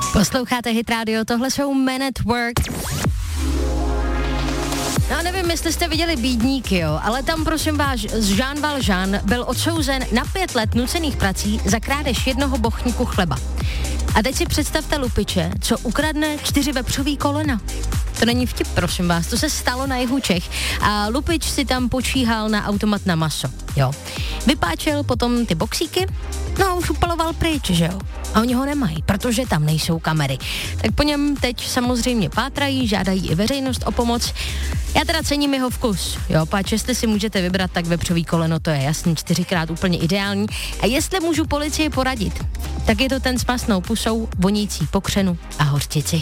Posloucháte Hit Radio, tohle jsou Men at Work. No nevím, jestli jste viděli Bídníky, jo, ale tam prosím vás Jean Valjean byl odsouzen na 5 let nucených prací za krádež jednoho bochníku chleba. A teď si představte lupiče, co ukradne 4 vepřový kolena. To není vtip, prosím vás, to se stalo na jihu Čech a lupič si tam počíhal na automat na maso, jo. Vypáčel potom ty boxíky, no a už upaloval pryč, že jo. A oni ho nemají, protože tam nejsou kamery. Tak po něm teď samozřejmě pátrají, žádají i veřejnost o pomoc. Já teda cením jeho vkus, jo, páč, jestli si můžete vybrat, tak vepřový koleno, to je jasný, 4krát úplně ideální. A jestli můžu policii poradit, tak je to ten s masnou pusou, vonící po křenu a hořčici.